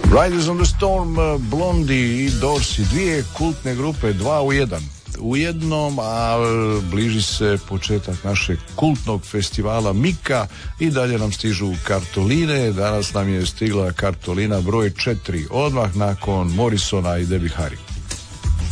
Riders on the Storm, Blondie i Dorsey, dvije kultne grupe, 2 u jednom, a bliži se početak našeg kultnog festivala Mika i dalje nam stižu kartoline. Danas nam je stigla kartolina broj 4, odmah nakon Morrisona i Debbie Harry.